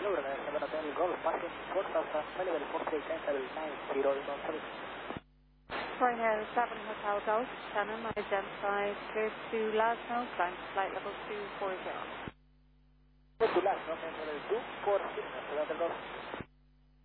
November Hotel Golf Passing 4000 level 48 level 90 Ryanair 7 Hotel Golf, Shannon, identified clear to Lasno, climb to flight level 240. Clear to Lasno, level 240, Hotel Golf.